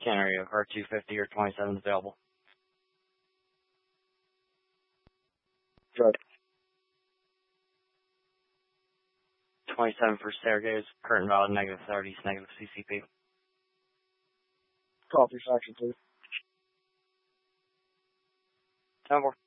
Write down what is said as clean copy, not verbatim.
Can't hear you. R250 or 27 is available. Good. 27 for staircase, current valid -30, negative CCP. Copy, section 2. 10-4.